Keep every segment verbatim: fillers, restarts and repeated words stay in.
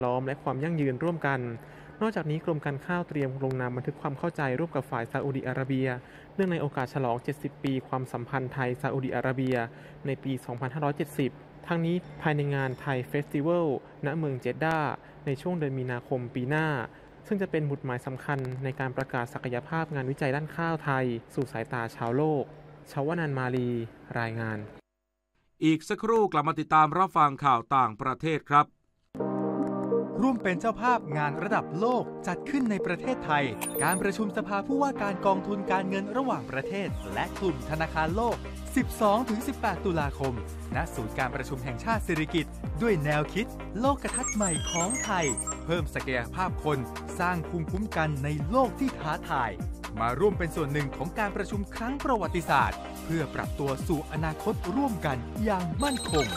ล้อมและความยั่งยืนร่วมกันนอกจากนี้กรมการข้าวเตรียมลงนามบันทึกความเข้าใจร่วมกับฝ่ายซาอุดิอาระเบียเนื่องในโอกาสฉลองเจ็ดสิบปีความสัมพันธ์ไทยซาอุดิอาระเบียในปีสองพันห้าร้อยเจ็ดสิบทั้งนี้ภายในงานไทยเฟสติวัลณเมืองเจดดาห์ในช่วงเดือนมีนาคมปีหน้าซึ่งจะเป็นหมุดหมายสำคัญในการประกาศศักยภาพงานวิจัยด้านข้าวไทยสู่สายตาชาวโลกชวนันท์มาลีรายงานอีกสักครู่กลับมาติดตามรับฟังข่าวต่างประเทศครับร่วมเป็นเจ้าภาพงานระดับโลกจัดขึ้นในประเทศไทยการประชุมสภาผู้ว่าการกองทุนการเงินระหว่างประเทศและกลุ่มธนาคารโลก สิบสองถึงสิบแปด ตุลาคมณศูนย์การประชุมแห่งชาติสิริกิติ์ด้วยแนวคิดโลกทัศน์ใหม่ของไทยเพิ่มศักยภาพคนสร้างภูมิคุ้มกันในโลกที่ท้าทายมาร่วมเป็นส่วนหนึ่งของการประชุมครั้งประวัติศาสตร์เพื่อปรับตัวสู่อนาคตร่วมกันอย่างมั่นคง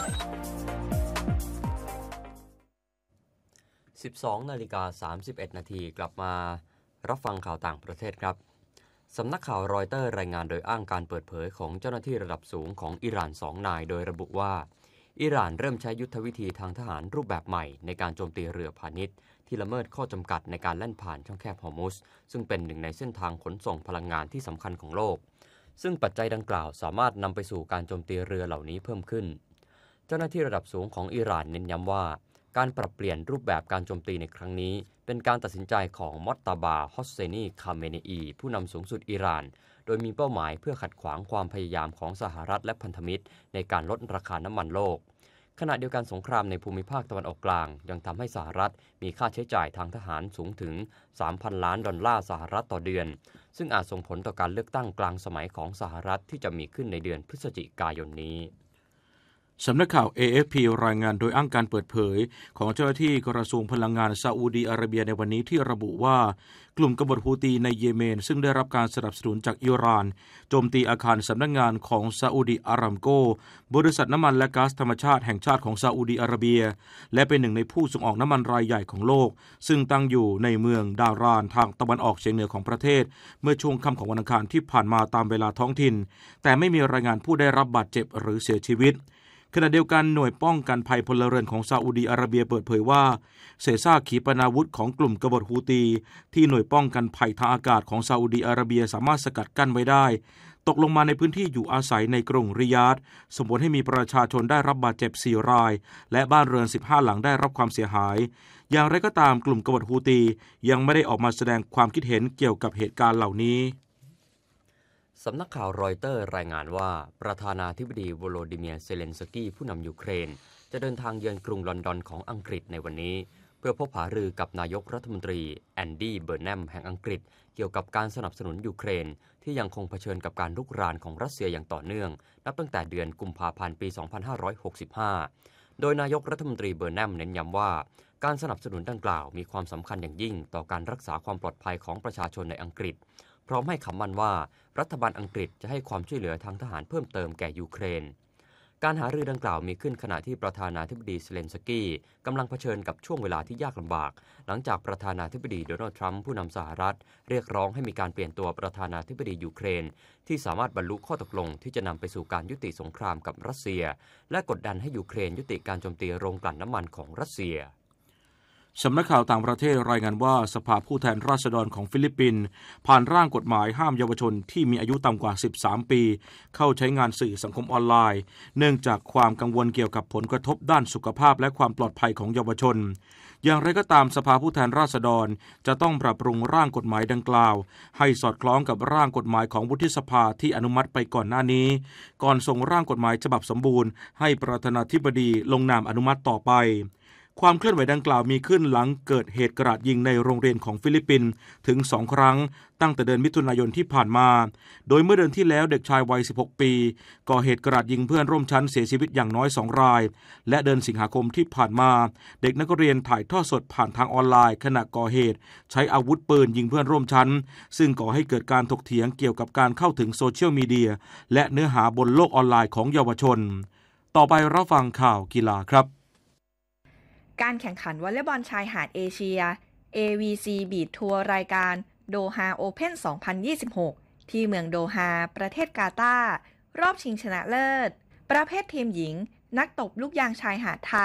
สิบสองนาฬิกาสามสิบเอ็ดนาทีกลับมารับฟังข่าวต่างประเทศครับสำนักข่าวรอยเตอร์รายงานโดยอ้างการเปิดเผยของเจ้าหน้าที่ระดับสูงของอิหร่านสองนายโดยระบุว่าอิหร่านเริ่มใช้ยุทธวิธีทางทหารรูปแบบใหม่ในการโจมตีเรือพาณิชย์ที่ละเมิดข้อจำกัดในการแล่นผ่านช่องแคบฮอร์มุซซึ่งเป็นหนึ่งในเส้นทางขนส่งพลังงานที่สำคัญของโลกซึ่งปัจจัยดังกล่าวสามารถนำไปสู่การโจมตีเรือเหล่านี้เพิ่มขึ้นเจ้าหน้าที่ระดับสูงของอิหร่านเน้นย้ำว่าการปรับเปลี่ยนรูปแบบการโจมตีในครั้งนี้เป็นการตัดสินใจของมอตตาบา ฮอสเซนี คาเมเนอีผู้นำสูงสุดอิหร่านโดยมีเป้าหมายเพื่อขัดขวางความพยายามของสหรัฐและพันธมิตรในการลดราคาน้ำมันโลกขณะเดียวกันสงครามในภูมิภาคตะวันออกกลางยังทำให้สหรัฐมีค่าใช้จ่ายทางทหารสูงถึง สามพัน ล้านดอลลาร์สหรัฐต่อเดือนซึ่งอาจส่งผลต่อการเลือกตั้งกลางสมัยของสหรัฐที่จะมีขึ้นในเดือนพฤศจิกายนนี้สำนักข่าว เอ เอฟ พี รายงานโดยอ้างการเปิดเผยของเจ้าหน้าที่กระทรวงพลังงานซาอุดีอาระเบียในวันนี้ที่ระบุว่ากลุ่มกบฏฮูตีในเยเมนซึ่งได้รับการสนับสนุนจากอิหร่านโจมตีอาคารสำนักงานของซาอุดีอารามโกบริษัทน้ำมันและก๊าซธรรมชาติแห่งชาติของซาอุดีอาระเบียและเป็นหนึ่งในผู้ส่งออกน้ำมันรายใหญ่ของโลกซึ่งตั้งอยู่ในเมืองดารานทางตะวันออกเฉียงเหนือของประเทศเมื่อช่วงค่ำของวันอังคารที่ผ่านมาตามเวลาท้องถิ่นแต่ไม่มีรายงานผู้ได้รับบาดเจ็บหรือเสียชีวิตขณะเดียวกันหน่วยป้องกันภัยพลเรือนของซาอุดีอาระเบียเปิดเผยว่าเศษซากขีปนาวุธของกลุ่มกบฏฮูตีที่หน่วยป้องกันภัยทางอากาศของซาอุดีอาระเบียสามารถสกัดกั้นไว้ได้ตกลงมาในพื้นที่อยู่อาศัยในกรุงริยาดส่งผลให้มีประชาชนได้รับบาดเจ็บสี่รายและบ้านเรือนสิบห้าหลังได้รับความเสียหายอย่างไรก็ตามกลุ่มกบฏฮูตียังไม่ได้ออกมาแสดงความคิดเห็นเกี่ยวกับเหตุการณ์เหล่านี้สำนักข่าวรอยเตอร์รายงานว่าประธานาธิบดีโวโลดิเมียร์เซเลนสกี้ผู้นำยูเครนจะเดินทางเยือนกรุงลอนดอนของอังกฤษในวันนี้เพื่อพบหารือกับนายกรัฐมนตรีแอนดี้เบอร์แนมแห่งอังกฤษเกี่ยวกับการสนับสนุนยูเครนที่ยังคงเผชิญกับการรุกรานของรัสเซียอย่างต่อเนื่องนับตั้งแต่เดือนกุมภาพันธ์ปี สองพันห้าร้อยหกสิบห้า โดยนายกรัฐมนตรีเบอร์แนมเน้นย้ำว่าการสนับสนุนดังกล่าวมีความสำคัญอย่างยิ่งต่อการรักษาความปลอดภัยของประชาชนในอังกฤษพร้อมให้คำมั่นว่ารัฐบาลอังกฤษจะให้ความช่วยเหลือทางทหารเพิ่มเติมแก่ยูเครนการหารือดังกล่าวมีขึ้นขณะที่ประธานาธิบดีเซเลนสกี้กำลังเผชิญกับช่วงเวลาที่ยากลำบากหลังจากประธานาธิบดีโดนัลด์ทรัมป์ผู้นำสหรัฐเรียกร้องให้มีการเปลี่ยนตัวประธานาธิบดียูเครนที่สามารถบรรลุข้อตกลงที่จะนำไปสู่การยุติสงครามกับรัสเซียและกดดันให้ยูเครนยุติการโจมตีโรงกลั่นน้ำมันของรัสเซียสำนักข่าวต่างประเทศรายงานว่าสภาผู้แทนราษฎรของฟิลิปปินส์ผ่านร่างกฎหมายห้ามเยาวชนที่มีอายุต่ำกว่าสิบสามปีเข้าใช้งานสื่อสังคมออนไลน์เนื่องจากความกังวลเกี่ยวกับผลกระทบด้านสุขภาพและความปลอดภัยของเยาวชนอย่างไรก็ตามสภาผู้แทนราษฎรจะต้องปรับปรุงร่างกฎหมายดังกล่าวให้สอดคล้องกับร่างกฎหมายของวุฒิสภาที่อนุมัติไปก่อนหน้านี้ก่อนส่งร่างกฎหมายฉบับสมบูรณ์ให้ประธานาธิบดีลงนามอนุมัติต่อไปความเคลื่อนไหวดังกล่าวมีขึ้นหลังเกิดเหตุกราดยิงในโรงเรียนของฟิลิปปินส์ถึงสองครั้งตั้งแต่เดือนมิถุนายนที่ผ่านมาโดยเมื่อเดือนที่แล้วเด็กชายวัยสิบหกปีก่อเหตุกราดยิงเพื่อนร่วมชั้นเสียชีวิตอย่างน้อยสองรายและเดือนสิงหาคมที่ผ่านมาเด็กนักเรียนถ่ายทอดสดผ่านทางออนไลน์ขณะก่อเหตุใช้อาวุธปืนยิงเพื่อนร่วมชั้นซึ่งก่อให้เกิดการถกเถียงเกี่ยวกับการเข้าถึงโซเชียลมีเดียและเนื้อหาบนโลกออนไลน์ของเยาวชนต่อไปรับฟังข่าวกีฬาครับการแข่งขันวอลเลย์บอลชายหาดเอเชีย เอ วี ซี Beach Tour รายการโดฮาโอเพ่น สองพันยี่สิบหก ที่เมืองโดฮาประเทศกาตาร์รอบชิงชนะเลิศประเภททีมหญิงนักตบลูกยางชายหาดไทย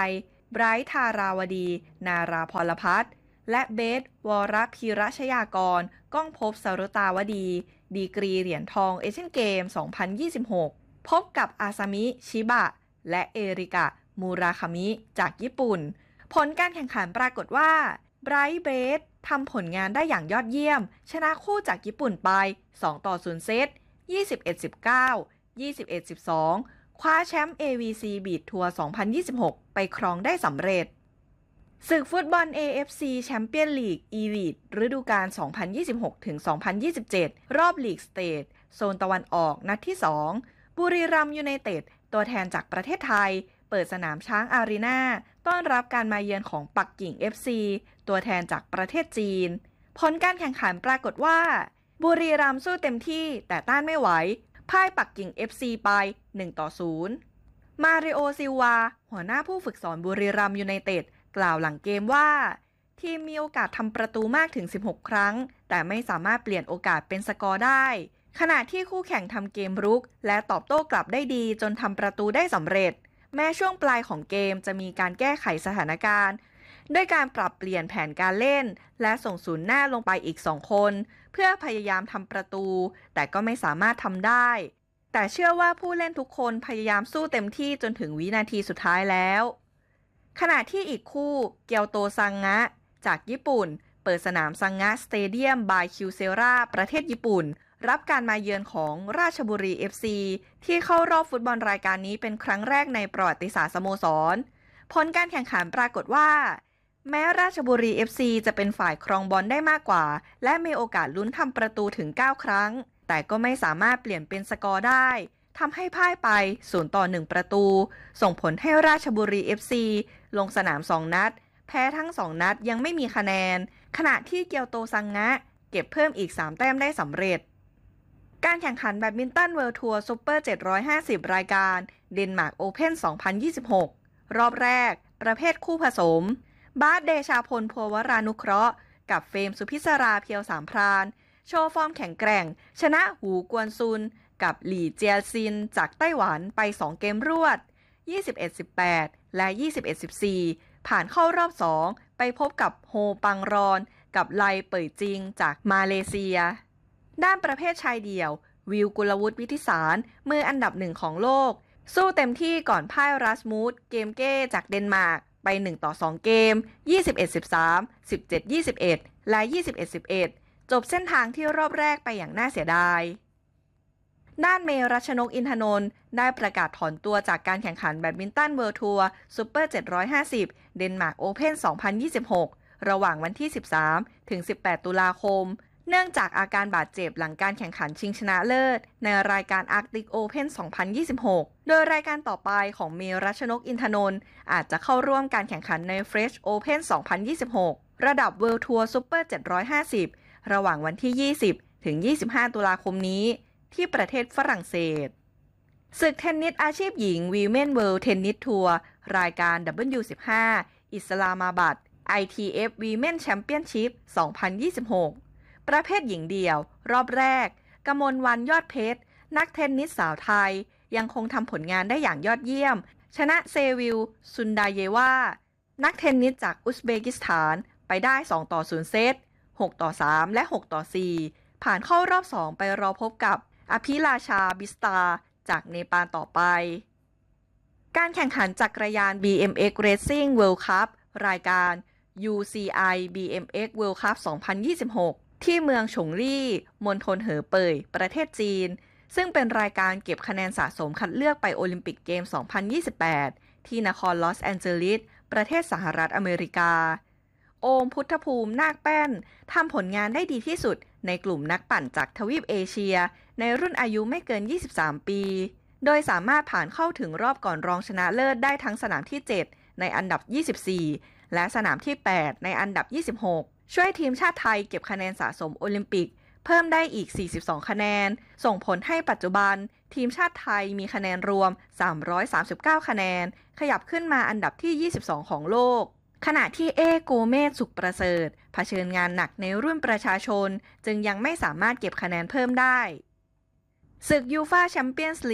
ไบรท์ธาราวดี นาราพรพัฒน์และเบสวรพีรชยากรก้องภพสรุตาวดีดีกรีเหรียญทองเอเชียนเกม สองพันยี่สิบหก พบกับอาซามิชิบะและเอริกะมูราคามิจากญี่ปุ่นผลการแข่งขันปรากฏว่าไบรท์เบสทำผลงานได้อย่างยอดเยี่ยมชนะคู่จากญี่ปุ่นไปสองต่อศูนย์เซต ยี่สิบเอ็ด สิบเก้า ยี่สิบเอ็ด สิบสอง คว้าแชมป์ เอ วี ซี Beach Tour สองพันยี่สิบหก ไปครองได้สำเร็จศึกฟุตบอล เอ เอฟ ซี Champions League Elite ฤดูกาล สองพันยี่สิบหกถึงสองพันยี่สิบเจ็ด รอบลีกสเตทโซนตะวันออกนัดที่ สอง บุรีรัมย์ยูไนเต็ดตัวแทนจากประเทศไทยเปิดสนามช้างอารีนาต้อนรับการมาเยือนของปักกิ่ง เอฟ ซี ตัวแทนจากประเทศจีนผลการแข่งขันปรากฏว่าบุรีรัมย์สู้เต็มที่แต่ต้านไม่ไหวพ่ายปักกิ่ง เอฟ ซี ไป หนึ่งต่อศูนย์ มาริโอซิลวาหัวหน้าผู้ฝึกสอนบุรีรัมย์ยูไนเต็ดกล่าวหลังเกมว่าทีมมีโอกาสทำประตูมากถึงสิบหกครั้งแต่ไม่สามารถเปลี่ยนโอกาสเป็นสกอร์ได้ขณะที่คู่แข่งทำเกมรุกและตอบโต้กลับได้ดีจนทำประตูได้สำเร็จแม้ช่วงปลายของเกมจะมีการแก้ไขสถานการณ์ด้วยการปรับเปลี่ยนแผนการเล่นและส่งศูนย์หน้าลงไปอีกสองคนเพื่อพยายามทำประตูแต่ก็ไม่สามารถทำได้แต่เชื่อว่าผู้เล่นทุกคนพยายามสู้เต็มที่จนถึงวินาทีสุดท้ายแล้วขณะที่อีกคู่เกียวโตซังงะจากญี่ปุ่นเปิดสนามซังงะสเตเดียมบายคิวเซราประเทศญี่ปุ่นรับการมาเยือนของราชบุรี เอฟ ซี ที่เข้ารอบฟุตบอลรายการนี้เป็นครั้งแรกในประวัติศาสตร์สโมสรผลการแข่งขันปรากฏว่าแม้ราชบุรี เอฟ ซี จะเป็นฝ่ายครองบอลได้มากกว่าและมีโอกาสลุ้นทำประตูถึงเก้าครั้งแต่ก็ไม่สามารถเปลี่ยนเป็นสกอร์ได้ทำให้พ่ายไปศูนย์ต่อหนึ่งประตูส่งผลให้ราชบุรี เอฟ ซี ลงสนามสองนัดแพ้ทั้งสองนัดยังไม่มีคะแนนขณะที่เกียวโตซังงะเก็บเพิ่มอีกสามแต้มได้สำเร็จการแข่งขันแบดมินตันเวิลด์ทัวร์ซุปเปอร์เจ็ดร้อยห้าสิบรายการเดนมาร์กโอเพ่นสองพันยี่สิบหกรอบแรกประเภทคู่ผสมบาสเดชาพลภัววรานุเคราะห์กับเฟรมสุพิศราเพียวสามพรานโชว์ฟอร์มแข็งแกร่งชนะหูกวนซุนกับหลี่เจียซินจากไต้หวันไปสองเกมรวด ยี่สิบเอ็ด สิบแปด และ ยี่สิบเอ็ด สิบสี่ ผ่านเข้ารอบสองไปพบกับโฮปังรอนกับไลเป่ยจิงจากมาเลเซียด้านประเภทชายเดี่ยววิวกุลวุฒิวิทิสารมืออันดับหนึ่งของโลกสู้เต็มที่ก่อนพ่ายรัสมูสเกมเก้จากเดนมาร์กไปหนึ่งต่อสองเกม ยี่สิบเอ็ด สิบสาม สิบเจ็ด ยี่สิบเอ็ด และ ยี่สิบเอ็ด สิบเอ็ด จบเส้นทางที่รอบแรกไปอย่างน่าเสียดายด้านเมรัชนกอินทนนท์ได้ประกาศถอนตัวจากการแข่งขันแบดมินตันเวิลด์ทัวร์ซุปเปอร์เจ็ดร้อยห้าสิบเดนมาร์กโอเพ่นสองพันยี่สิบหกระหว่างวันที่สิบสามถึงสิบแปดตุลาคมเนื่องจากอาการบาดเจ็บหลังการแข่งขันชิงชนะเลิศในรายการ Arctic Open สองพันยี่สิบหกโดยรายการต่อไปของเมรัชนกอินทนนท์อาจจะเข้าร่วมการแข่งขันใน French Open สองพันยี่สิบหกระดับ World Tour Super เจ็ดร้อยห้าสิบระหว่างวันที่ยี่สิบถึงยี่สิบห้าตุลาคมนี้ที่ประเทศฝรั่งเศสศึกเทนนิสอาชีพหญิง Women World Tennis Tour รายการ ดับเบิลยู สิบห้า อิสลามาบัด ไอ ที เอฟ Women Championship สองพันยี่สิบหกประเภทหญิงเดี่ยวรอบแรกกมลวรรณยอดเพชรนักเทนนิสสาวไทยยังคงทำผลงานได้อย่างยอดเยี่ยมชนะเซวิลซุนดาเยวานักเทนนิสจากอุซเบกิสถานไปได้สองต่อศูนย์เซตหกต่อสามและหกต่อสี่ผ่านเข้ารอบสองไปรอพบกับอภิราชาบิสตาจากเนปาลต่อไปการแข่งขันจักรยาน บี เอ็ม เอ็กซ์ Racing World Cup รายการ ยู ซี ไอ บี เอ็ม เอ็กซ์ World Cup สองพันยี่สิบหกที่เมืองฉงลี่มณฑลเหอเป่ยประเทศจีนซึ่งเป็นรายการเก็บคะแนนสะสมคัดเลือกไปโอลิมปิกเกม สองพันยี่สิบแปด ที่นครลอสแอนเจลิสประเทศสหรัฐอเมริกาโอมพุทธภูมินาคแป้นทำผลงานได้ดีที่สุดในกลุ่มนักปั่นจากทวีปเอเชียในรุ่นอายุไม่เกินยี่สิบสามปีโดยสามารถผ่านเข้าถึงรอบก่อนรองชนะเลิศได้ทั้งสนามที่เจ็ดในอันดับยี่สิบสี่และสนามที่แปดในอันดับยี่สิบหกช่วยทีมชาติไทยเก็บคะแนนสะสมโอลิมปิกเพิ่มได้อีกสี่สิบสองคะแนนส่งผลให้ปัจจุบันทีมชาติไทยมีคะแนนรวมสามร้อยสามสิบเก้าคะแนนขยับขึ้นมาอันดับที่ยี่สิบสองของโลกขณะที่เอโกเมสสุขประเสริฐเผชิญงานหนักในรุ่นประชาชนจึงยังไม่สามารถเก็บคะแนนเพิ่มได้ศึกยูฟ่าแชมเปี้ยนส์ลีก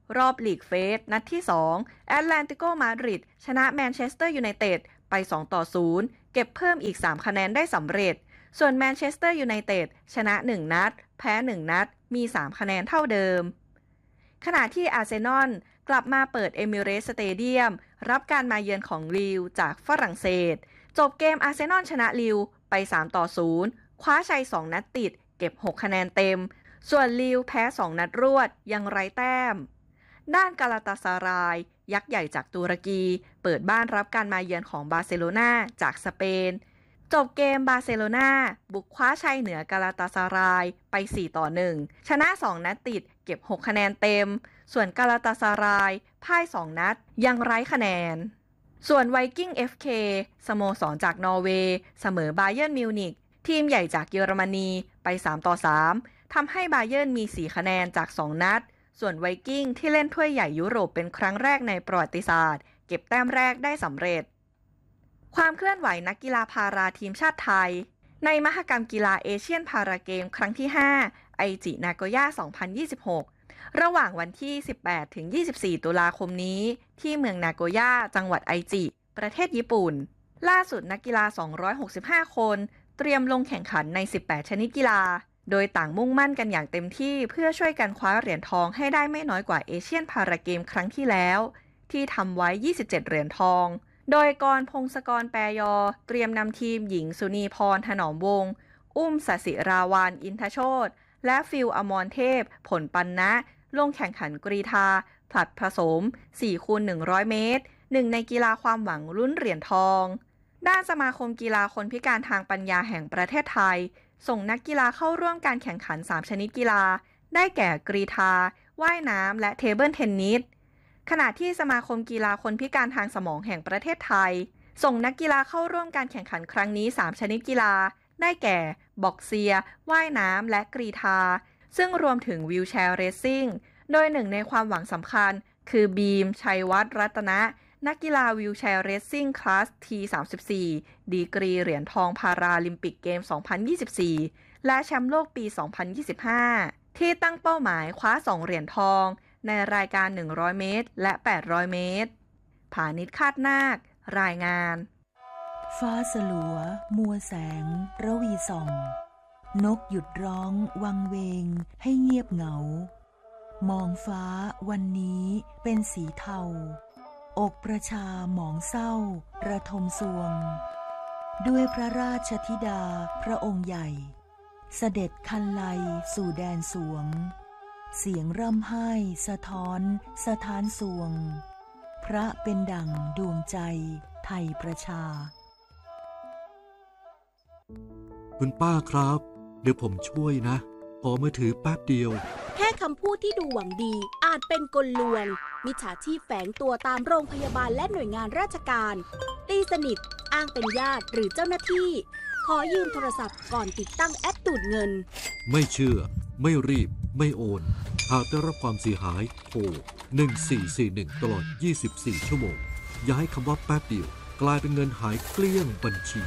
รอบลีกเฟสนัดที่สองแอตแลนติโกมาดริดชนะแมนเชสเตอร์ยูไนเต็ดไปสองต่อศูนย์เก็บเพิ่มอีกสามคะแนนได้สำเร็จส่วนแมนเชสเตอร์ยูไนเต็ดชนะหนึ่งนัดแพ้หนึ่งนัดมีสามคะแนนเท่าเดิมขณะที่อาร์เซนอลกลับมาเปิดเอมิเรตส์สเตเดียมรับการมาเยือนของลิลจากฝรั่งเศสจบเกมอาร์เซนอลชนะลิลไปสามต่อศูนย์คว้าชัยสองนัดติดเก็บหกคะแนนเต็มส่วนลิลแพ้สองนัดรวดยังไร้แต้มด้านกาลาตาซารายยักษ์ใหญ่จากตุรกีเปิดบ้านรับการมาเยือนของบาร์เซโลนาจากสเปนจบเกมบาร์เซโลนาบุกคว้าชัยเหนือกาลาตาซารายไปสี่ต่อหนึ่งชนะสองนัดติดเก็บหกคะแนนเต็มส่วนกาลาตาซารายพ่ายสองนัดยังไร้คะแนนส่วนไวกิ้ง เอฟ เค สโมสรจากนอร์เวย์เสมอบาเยิร์นมิวนิกทีมใหญ่จากเยอรมนีไปสามต่อสามทำให้บาเยิร์นมีสี่คะแนนจากสองนัดส่วนไวกิ้งที่เล่นถ้วยใหญ่ยุโรปเป็นครั้งแรกในประวัติศาสตร์เก็บแต้มแรกได้สำเร็จความเคลื่อนไหวนักกีฬาพาราทีมชาติไทยในมหกรรมกีฬาเอเชียนพาราเกมครั้งที่ห้าไอจินาโกย่าสองพันยี่สิบหกระหว่างวันที่สิบแปดถึงยี่สิบสี่ตุลาคมนี้ที่เมืองนาโกย่าจังหวัดไอจิประเทศญี่ปุ่นล่าสุดนักกีฬาสองร้อยหกสิบห้าคนเตรียมลงแข่งขันในสิบแปดชนิดกีฬาโดยต่างมุ่งมั่นกันอย่างเต็มที่เพื่อช่วยกันคว้าเหรียญทองให้ได้ไม่น้อยกว่าเอเชียนพาราเกมครั้งที่แล้วที่ทำไว้ยี่สิบเจ็ดเหรียญทองโดยกรพงศกรแปรยอเตรียมนำทีมหญิงสุนีพรถนอมวงศ์อุ้มสศิราวานอินทโชติและฟิลอมรเทพผลปันนะลงแข่งขันกรีฑาผลัดผสม สี่คูณหนึ่งร้อย เมตรหนึ่งในกีฬาความหวังลุ้นเหรียญทองด้านสมาคมกีฬาคนพิการทางปัญญาแห่งประเทศไทยส่งนักกีฬาเข้าร่วมการแข่งขันสามชนิดกีฬาได้แก่กรีฑาว่ายน้ำและเทเบิลเทนนิสขณะที่สมาคมกีฬาคนพิการทางสมองแห่งประเทศไทยส่งนักกีฬาเข้าร่วมการแข่งขันครั้งนี้สามชนิดกีฬาได้แก่บ็อกเซียว่ายน้ำและกรีฑาซึ่งรวมถึงวีลแชร์เรซซิ่งโดยหนึ่งในความหวังสำคัญคือบีมชัยวัฒน์รัตนะนักกีฬาวีลแชร์เรซซิ่งคลาส ที สามสิบสี่ ดีกรีเหรียญทองพาราลิมปิกเกม สองพันยี่สิบสี่ และแชมป์โลกปี สองพันยี่สิบห้า ที่ตั้งเป้าหมายคว้าสองเหรียญทองในรายการหนึ่งร้อยเมตรและแปดร้อยเมตรผานิชคาดนาครายงานฟ้าสลัวมัวแสงระวีส่องนกหยุดร้องวังเวงให้เงียบเหงามองฟ้าวันนี้เป็นสีเทาอกประชาหมองเศร้าระทมสวงด้วยพระราชธิดาพระองค์ใหญ่เสด็จคันไลสู่แดนสวงเสียงร่ำไห้สะท้อนสถานสวงพระเป็นดั่งดวงใจไทยประชาคุณป้าครับเดี๋ยวผมช่วยนะขอมือถือแป๊บเดียวแค่คำพูดที่ดูหวังดีอาจเป็นกลลวงมิจฉาชีพแฝงตัวตามโรงพยาบาลและหน่วยงานราชการตีสนิทอ้างเป็นญาติหรือเจ้าหน้าที่ขอยืมโทรศัพท์ก่อนติดตั้งแอปดูดเงินไม่เชื่อไม่รีบไม่โอนหากได้รับความเสียหายโทรหนึ่งสี่สี่หนึ่งตลอดยี่สิบสี่ชั่วโมงอย่าให้คำว่าแป๊บเดียวกลายเป็นเงินหายเกลี้ยงบัญชี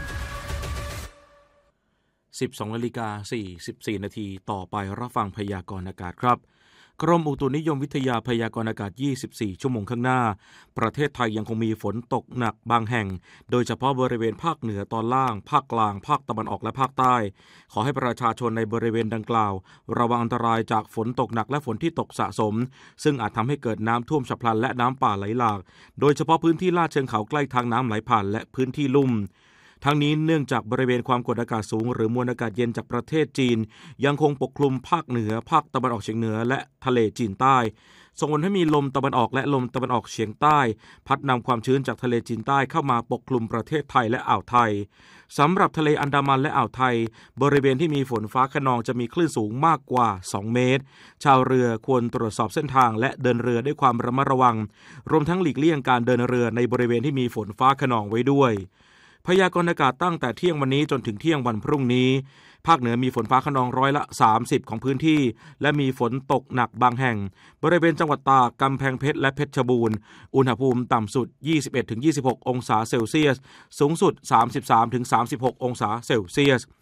สิบสองนาฬิกาสี่สิบสี่นาทีต่อไปรับฟังพยากรณ์อากาศครับกรมอุตุนิยมวิทยาพยากรณ์อากาศยี่สิบสี่ชั่วโมงข้างหน้าประเทศไทยยังคงมีฝนตกหนักบางแห่งโดยเฉพาะบริเวณภาคเหนือตอนล่างภาคกลางภาคตะวันออกและภาคใต้ขอให้ประชาชนในบริเวณดังกล่าวระวังอันตรายจากฝนตกหนักและฝนที่ตกสะสมซึ่งอาจทำให้เกิดน้ำท่วมฉับพลันและน้ำป่าไหลหลากโดยเฉพาะพื้นที่ลาดเชิงเขาใกล้ทางน้ำไหลผ่านและพื้นที่ลุ่มทั้งนี้เนื่องจากบริเวณความกดอากาศสูงหรือมวลอากาศเย็นจากประเทศจีนยังคงปกคลุมภาคเหนือภาคตะวันออกเฉียงเหนือและทะเลจีนใต้ส่งผลให้มีลมตะวันออกและลมตะวันออกเฉียงใต้พัดนำความชื้นจากทะเลจีนใต้เข้ามาปกคลุมประเทศไทยและอ่าวไทยสำหรับทะเลอันดามันและอ่าวไทยบริเวณที่มีฝนฟ้าคะนองจะมีคลื่นสูงมากกว่าสองเมตรชาวเรือควรตรวจสอบเส้นทางและเดินเรือด้วยความระมัดระวังรวมทั้งหลีกเลี่ยงการเดินเรือในบริเวณที่มีฝนฟ้าคะนองไว้ด้วยพยากรณ์อากาศตั้งแต่เที่ยงวันนี้จนถึงเที่ยงวันพรุ่งนี้ภาคเหนือมีฝนฟ้าคะนองร้อยละสามสิบของพื้นที่และมีฝนตกหนักบางแห่งบริเวณจังหวัดตากกำแพงเพชรและเพชรบูรณ์อุณหภูมิต่ำสุด ยี่สิบเอ็ดถึงยี่สิบหก องศาเซลเซียสสูงสุด สามสิบสามถึงสามสิบหก องศาเซลเซียส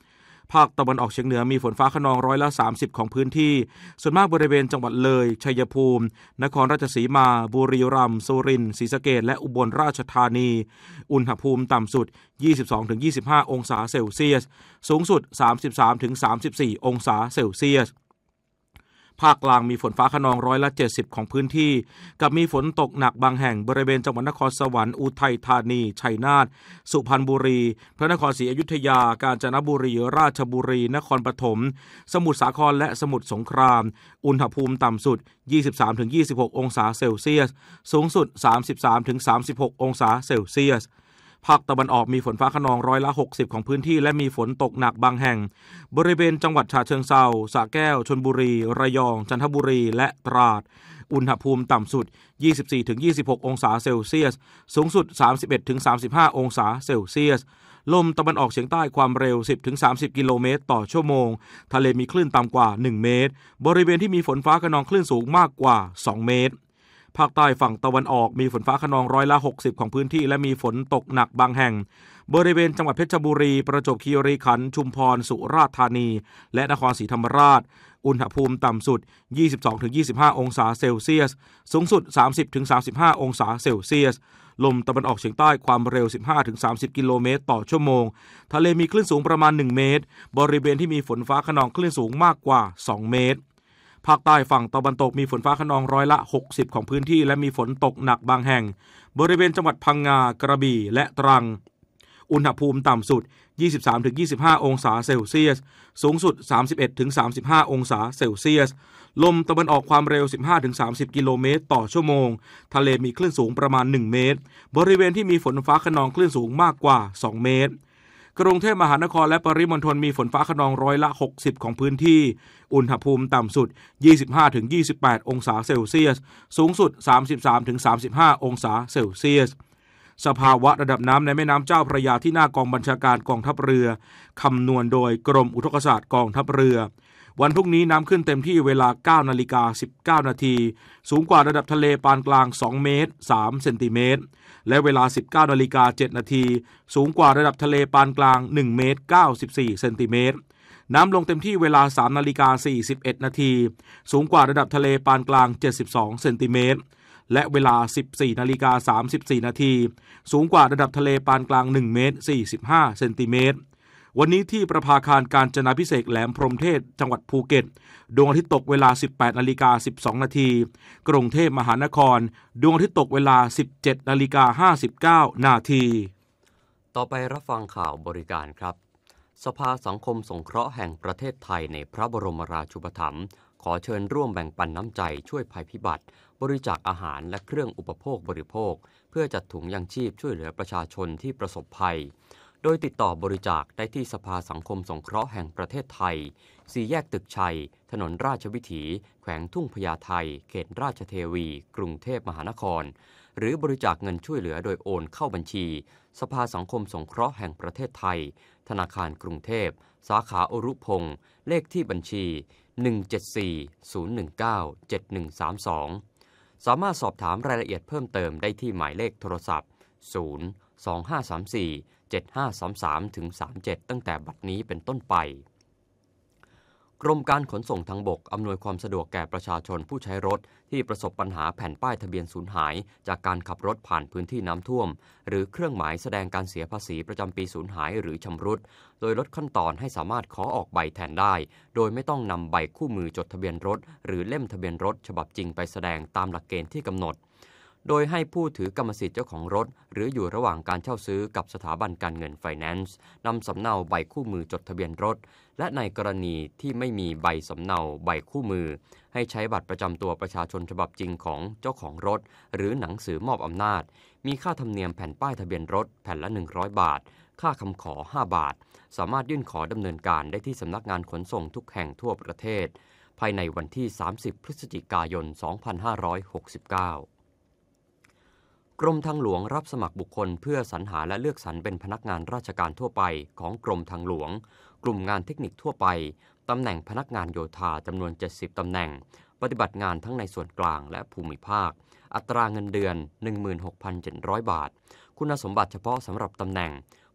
ภาคตะวันออกเฉียงเหนือมีฝนฟ้าคะนองร้อยละสามสิบของพื้นที่ส่วนมากบริเวณจังหวัดเลยชัยภูมินครราชสีมาบุรีรัมย์สุรินทร์ศรีสะเกษและอุบลราชธานีอุณหภูมิต่ำสุด ยี่สิบสองถึงยี่สิบห้า องศาเซลเซียสสูงสุด สามสิบสามถึงสามสิบสี่ องศาเซลเซียสภาคกลางมีฝนฟ้าคะนองร้อยละเจ็ดสิบของพื้นที่กับมีฝนตกหนักบางแห่งบริเวณจังหวัดนครสวรรค์อุทัยธานีชัยนาทสุพรรณบุรีพระนครศรีอยุธยากาญจนบุรีราชบุรีนครปฐมสมุทรสาครและสมุทรสงครามอุณหภูมิต่ำสุด ยี่สิบสามถึงยี่สิบหก องศาเซลเซียสสูงสุด สามสิบสามถึงสามสิบหก องศาเซลเซียสภาคตะวันออกมีฝนฟ้าคะนองร้อยละหกสิบของพื้นที่และมีฝนตกหนักบางแห่งบริเวณจังหวัดฉะเชิงเทราสระแก้วชลบุรีระยองจันทบุรีและตราดอุณหภูมิต่ำสุด ยี่สิบสี่ถึงยี่สิบหก องศาเซลเซียสสูงสุด สามสิบเอ็ดถึงสามสิบห้า องศาเซลเซียสลมตะวันออกเฉียงใต้ความเร็ว สิบถึงสามสิบ กิโลเมตรต่อชั่วโมงทะเลมีคลื่นต่ำกว่าหนึ่งเมตรบริเวณที่มีฝนฟ้าคะนองคลื่นสูงมากกว่าสองเมตรภาคใต้ฝั่งตะวันออกมีฝนฟ้าคะนองร้อยละหกสิบของพื้นที่และมีฝนตกหนักบางแห่งบริเวณจังหวัดเพชรบุรีประจวบคีรีขันธ์ชุมพรสุราษฎร์ธานีและนครศรีธรรมราชอุณหภูมิต่ำสุด ยี่สิบสองถึงยี่สิบห้า องศาเซลเซียสสูงสุด สามสิบถึงสามสิบห้า องศาเซลเซียสลมตะวันออกเฉียงใต้ความเร็ว สิบห้าถึงสามสิบ กิโลเมตรต่อชั่วโมงทะเลมีคลื่นสูงประมาณหนึ่งเมตรบริเวณที่มีฝนฟ้าคะนองคลื่นสูงมากกว่าสองเมตรภาคใต้ฝั่งตะวันตกมีฝนฟ้าคะนองร้อยละหกสิบของพื้นที่และมีฝนตกหนักบางแห่งบริเวณจังหวัดพังงากระบี่และตรังอุณหภูมิต่ำสุด ยี่สิบสามถึงยี่สิบห้า องศาเซลเซียสสูงสุด สามสิบเอ็ดถึงสามสิบห้า องศาเซลเซียสลมตะวันออกความเร็ว สิบห้าถึงสามสิบ กิโลเมตรต่อชั่วโมงทะเลมีคลื่นสูงประมาณหนึ่งเมตรบริเวณที่มีฝนฟ้าคะนองคลื่นสูงมากกว่าสองเมตรกรุงเทพมหานครและปริมณฑลมีฝนฟ้าคะนองร้อยละหกสิบของพื้นที่อุณหภูมิต่ำสุด ยี่สิบห้าถึงยี่สิบแปด องศาเซลเซียสสูงสุด สามสิบสามถึงสามสิบห้า องศาเซลเซียสสภาวะระดับน้ำในแม่น้ำเจ้าพระยาที่หน้ากองบัญชาการกองทัพเรือคำนวณโดยกรมอุทกศาสตร์กองทัพเรือวันพรุ่งนี้น้ำขึ้นเต็มที่เวลา เก้านาฬิกาสิบเก้านาทีสูงกว่าระดับทะเลปานกลางสองเมตรสามเซนติเมตรและเวลา สิบเก้านาฬิกาเจ็ดนาทีสูงกว่าระดับทะเลปานกลางหนึ่งเมตรเก้าสิบสี่เซนติเมตรน้ำลงเต็มที่เวลา สามนาฬิกาสี่สิบเอ็ดนาทีสูงกว่าระดับทะเลปานกลางเจ็ดสิบสองเซนติเมตรและเวลา สิบสี่นาฬิกาสามสิบสี่นาทีสูงกว่าระดับทะเลปานกลางหนึ่งเมตรสี่สิบห้าเซนติเมตรวันนี้ที่ประภาคารกาญจนาภิเษกแหลมพรหมเทพจังหวัดภูเก็ตดวงอาทิตย์ตกเวลา สิบแปดนาฬิกาสิบสองนาทีกรุงเทพมหานครดวงอาทิตย์ตกเวลา สิบเจ็ดนาฬิกาห้าสิบเก้านาทีต่อไปรับฟังข่าวบริการครับสภาสังคมสงเคราะห์แห่งประเทศไทยในพระบรมราชูปถัมภ์ขอเชิญร่วมแบ่งปันน้ำใจช่วยภัยพิบัติบริจาคอาหารและเครื่องอุปโภคบริโภคเพื่อจัดถุงยังชีพช่วยเหลือประชาชนที่ประสบภัยโดยติดต่อบริจาคได้ที่สภาสังคมสงเคราะห์แห่งประเทศไทยสี่แยกตึกชัยถนนราชวิถีแขวงทุ่งพญาไทเขตราชเทวีกรุงเทพมหานครหรือบริจาคเงินช่วยเหลือโดยโอนเข้าบัญชีสภาสังคมสงเคราะห์แห่งประเทศไทยธนาคารกรุงเทพสาขาอรุพงศ์เลขที่บัญชีหนึ่ง เจ็ด สี่ ศูนย์ หนึ่ง เก้า เจ็ด หนึ่ง สาม สองสามารถสอบถามรายละเอียดเพิ่มเติมได้ที่หมายเลขโทรศัพท์ศูนย์ สอง ห้า สาม สี่ เจ็ด ห้า สาม สาม ถึง สามสิบเจ็ดตั้งแต่บัดนี้เป็นต้นไปกรมการขนส่งทางบกอำนวยความสะดวกแก่ประชาชนผู้ใช้รถที่ประสบปัญหาแผ่นป้ายทะเบียนสูญหายจากการขับรถผ่านพื้นที่น้ำท่วมหรือเครื่องหมายแสดงการเสียภาษีประจำปีสูญหายหรือชำรุดโดยลดขั้นตอนให้สามารถขอออกใบแทนได้โดยไม่ต้องนำใบคู่มือจดทะเบียนรถหรือเล่มทะเบียนรถฉบับจริงไปแสดงตามหลักเกณฑ์ที่กำหนดโดยให้ผู้ถือกรรมสิทธิ์เจ้าของรถหรืออยู่ระหว่างการเช่าซื้อกับสถาบันการเงินไฟแนนซ์นำสำเนาใบคู่มือจดทะเบียนรถและในกรณีที่ไม่มีใบสำเนาใบคู่มือให้ใช้บัตรประจำตัวประชาชนฉบับจริงของเจ้าของรถหรือหนังสือมอบอำนาจมีค่าธรรมเนียมแผ่นป้ายทะเบียนรถแผ่นละหนึ่งร้อยบาทค่าคำขอห้าบาทสามารถยื่นขอดำเนินการได้ที่สำนักงานขนส่งทุกแห่งทั่วประเทศภายในวันที่สามสิบพฤศจิกายนสองพันห้าร้อยหกสิบเก้ากรมทางหลวงรับสมัครบุคคลเพื่อสรรหาและเลือกสรรเป็นพนักงานราชการทั่วไปของกรมทางหลวงกลุ่มงานเทคนิคทั่วไปตำแหน่งพนักงานโยธาจำนวนเจ็ดสิบตำแหน่งปฏิบัติงานทั้งในส่วนกลางและภูมิภาคอัตราเงินเดือน หนึ่งหมื่นหกพันเจ็ดร้อย บาทคุณสมบัติเฉพาะสำหรับตำแหน่ง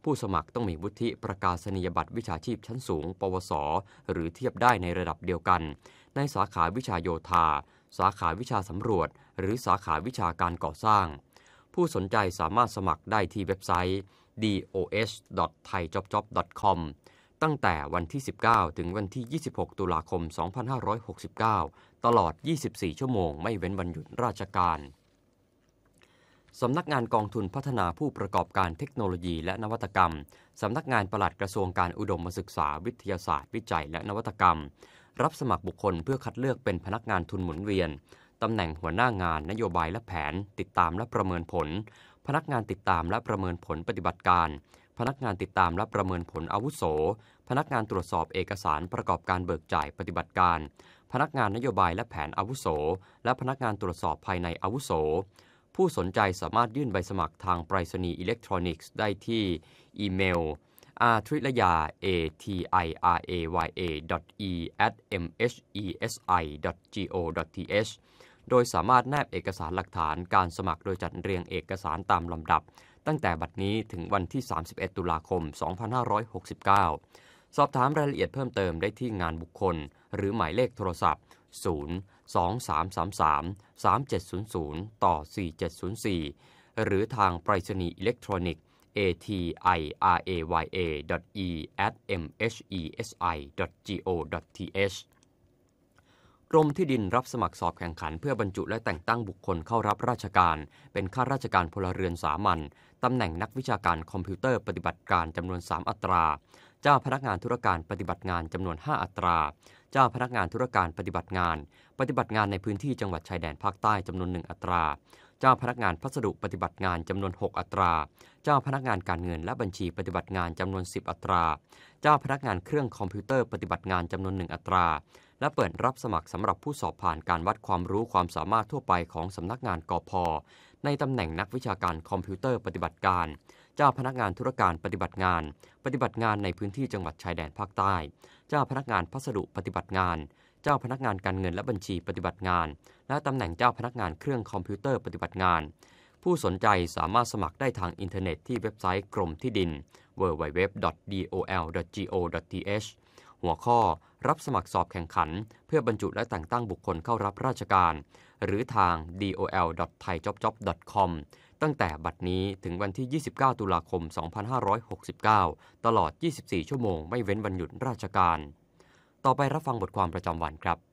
ผู้สมัครต้องมีวุฒิประกาศนียบัตรวิชาชีพชั้นสูงปวสหรือเทียบได้ในระดับเดียวกันในสาขาวิชาโยธาสาขาวิชาสำรวจหรือสาขาวิชาการก่อสร้างผู้สนใจสามารถสมัครได้ที่เว็บไซต์ ดี โอ เอช ดอท ไทยจ็อบจ็อบ ดอท คอม ตั้งแต่วันที่ สิบเก้า ถึงวันที่ ยี่สิบหก ตุลาคม สองพันห้าร้อยหกสิบเก้า ตลอด ยี่สิบสี่ ชั่วโมงไม่เว้นวันหยุดราชการสำนักงานกองทุนพัฒนาผู้ประกอบการเทคโนโลยีและนวัตกรรมสำนักงานปลัดกระทรวงการอุดมศึกษาวิทยาศาสตร์วิจัยและนวัตกรรมรับสมัครบุคคลเพื่อคัดเลือกเป็นพนักงานทุนหมุนเวียนตำแหน่งหัวหน้างานนโยบายและแผนติดตามและประเมินผลพนักงานติดตามและประเมินผลปฏิบัติการพนักงานติดตามและประเมินผลอาวุโสพนักงานตรวจสอบเอกสารประกอบการเบิกจ่ายปฏิบัติการพนักงานนโยบายและแผนอาวุโสและพนักงานตรวจสอบภายในอาวุโสผู้สนใจสามารถยื่นใบสมัครทางไปรษณีย์อิเล็กทรอนิกส์ได้ที่อีเมล อาร์ ทริลยา เอ ที ไอ อาร์ เอ วาย เอ ดอท อี แอท เอ็ม เอช อี เอส ไอ ดอท จี โอ ดอท ที เอช โดยสามารถแนบเอกสารหลักฐานการสมัครโดยจัดเรียงเอกสารตามลำดับตั้งแต่บัดนี้ถึงวันที่ สามสิบเอ็ด ตุลาคม สองพันห้าร้อยหกสิบเก้า สอบถามรายละเอียดเพิ่มเติมได้ที่งานบุคคลหรือหมายเลขโทรศัพท์ ศูนย์ สอง สาม สาม สาม สาม เจ็ด ศูนย์ ศูนย์ ต่อ สี่ เจ็ด ศูนย์ สี่ หรือทางไปรษณีย์อิเล็กทรอนิกส์ เอ ที ไอ อาร์ เอ วาย เอ ดอท อี แอท เอ็ม เอช อี เอส ไอ ดอท จี โอ ดอท ที เอช กรมที่ดินรับสมัครสอบแข่งขันเพื่อบรรจุและแต่งตั้งบุคคลเข้ารับราชการเป็นข้าราชการพลเรือนสามัญตำแหน่งนักวิชาการคอมพิวเตอร์ปฏิบัติการจำนวนสามอัตราเจ้าพนักงานธุรการปฏิบัติงานจำนวนห้าอัตราเจ้าพนักงานธุรการปฏิบัติงานปฏิบัติงานในพื้นที่จังหวัดชายแดนภาคใต้จำนวนหนึ่งอัตราเจ้าพนักงานพัสดุปฏิบัติงานจำนวนหกอัตราเจ้าพนักงานการเงินและบัญชีปฏิบัติงานจำนวนสิบอัตราเจ้าพนักงานเครื่องคอมพิวเตอร์ปฏิบัติงานจำนวนหนึ่งอัตราและเปิดรับสมัครสำหรับผู้สอบผ่านการวัดความรู้ความสามารถทั่วไปของสำนักงานกพ.ในตำแหน่งนักวิชาการคอมพิวเตอร์ปฏิบัติการเจ้าพนักงานธุรการปฏิบัติงานปฏิบัติงานในพื้นที่จังหวัดชายแดนภาคใต้เจ้าพนักงานพัสดุปฏิบัติงานเจ้าพนักงานการเงินและบัญชีปฏิบัติงานและตำแหน่งเจ้าพนักงานเครื่องคอมพิวเตอร์ปฏิบัติงานผู้สนใจสามารถสมัครได้ทางอินเทอร์เน็ตที่เว็บไซต์กรมที่ดิน ดับเบิลยู ดับเบิลยู ดับเบิลยู ดอท ดี โอ แอล ดอท จี โอ ดอท ที เอช หัวข้อรับสมัครสอบแข่งขันเพื่อบรรจุและแต่งตั้งบุคคลเข้ารับราชการหรือทาง ดี โอ แอล ดอท ไทยจ็อบจ็อบ ดอท คอม ตั้งแต่บัดนี้ถึงวันที่ ยี่สิบเก้า ตุลาคม สองพันห้าร้อยหกสิบเก้า ตลอด ยี่สิบสี่ ชั่วโมงไม่เว้นวันหยุดราชการต่อไปรับฟังบทความประจำวันครับ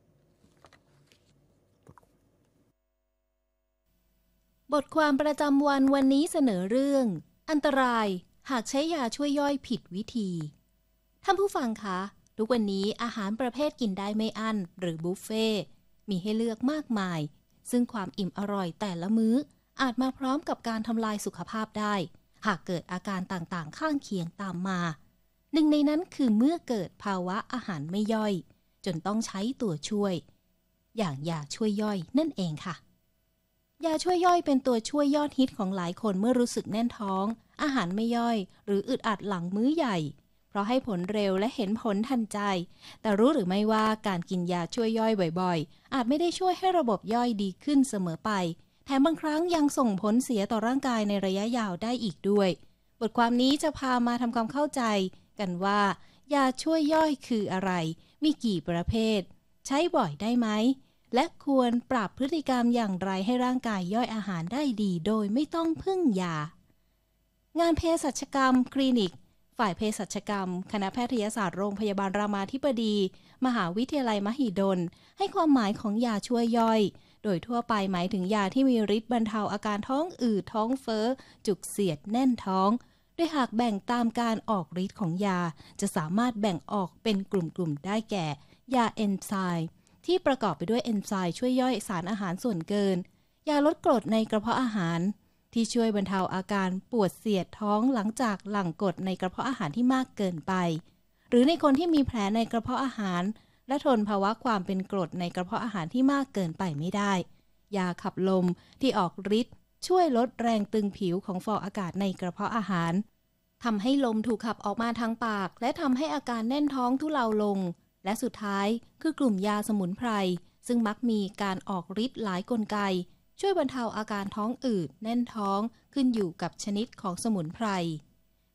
บทความประจำวันวันนี้เสนอเรื่องอันตรายหากใช้ยาช่วยย่อยผิดวิธีท่านผู้ฟังคะทุกวันนี้อาหารประเภทกินได้ไม่อั้นหรือบุฟเฟ่มีให้เลือกมากมายซึ่งความอิ่มอร่อยแต่ละมื้ออาจมาพร้อมกับการทำลายสุขภาพได้หากเกิดอาการต่างๆข้างเคียงตามมาหนึ่งในนั้นคือเมื่อเกิดภาวะอาหารไม่ย่อยจนต้องใช้ตัวช่วยอย่างยาช่วยย่อยนั่นเองค่ะยาช่วยย่อยเป็นตัวช่วยยอดฮิตของหลายคนเมื่อรู้สึกแน่นท้องอาหารไม่ย่อยหรืออึดอัดหลังมื้อใหญ่เพราะให้ผลเร็วและเห็นผลทันใจแต่รู้หรือไม่ว่าการกินยาช่วยย่อยบ่อยๆอาจไม่ได้ช่วยให้ระบบย่อยดีขึ้นเสมอไปแถมบางครั้งยังส่งผลเสียต่อร่างกายในระยะยาวได้อีกด้วยบทความนี้จะพามาทำความเข้าใจกันว่ายาช่วยย่อยคืออะไรมีกี่ประเภทใช้บ่อยได้ไหมและควรปรับพฤติกรรมอย่างไรให้ร่างกายย่อยอาหารได้ดีโดยไม่ต้องพึ่งยางานเภสัชกรรมคลินิกฝ่ายเภสัชกรรมคณะแพทยศาสตร์โรงพยาบาลรามาธิบดีมหาวิทยาลัยมหิดลให้ความหมายของยาช่วยย่อยโดยทั่วไปหมายถึงยาที่มีฤทธิ์บรรเทาอาการท้องอืดท้องเฟ้อจุกเสียดแน่นท้องโดยหากแบ่งตามการออกฤทธิ์ของยาจะสามารถแบ่งออกเป็นกลุ่มๆได้แก่ยาเอนไซม์ที่ประกอบไปด้วยเอนไซม์ช่วยย่อยสารอาหารส่วนเกินยาลดกรดในกระเพาะอาหารที่ช่วยบรรเทาอาการปวดเสียดท้องหลังจากหลั่งกรดในกระเพาะอาหารที่มากเกินไปหรือในคนที่มีแผลในกระเพาะอาหารและทนภาวะความเป็นกรดในกระเพาะอาหารที่มากเกินไปไม่ได้ยาขับลมที่ออกฤทธิ์ช่วยลดแรงตึงผิวของฟองอากาศในกระเพาะอาหารทำให้ลมถูกขับออกมาทางปากและทำให้อาการแน่นท้องทุเลาลงและสุดท้ายคือกลุ่มยาสมุนไพรซึ่งมักมีการออกฤทธิ์หลายกลไกช่วยบรรเทาอาการท้องอืดแน่นท้องขึ้นอยู่กับชนิดของสมุนไพร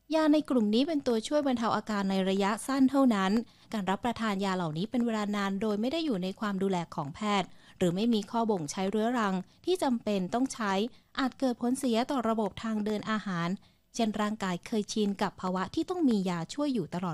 ยาในกลุ่มนี้เป็นตัวช่วยบรรเทาอาการในระยะสั้นเท่านั้นการรับประทานยาเหล่านี้เป็นเวลานานโดยไม่ได้อยู่ในความดูแลของแพทย์หรือไม่มีข้อบ่งใช้เรื้อรังที่จำเป็นต้องใช้อาจเกิดผลเสียต่อระบบทางเดินอาหารเช่นร่างกายเคยชินกับภาวะที่ต้องมียาช่วยอยู่ตลอด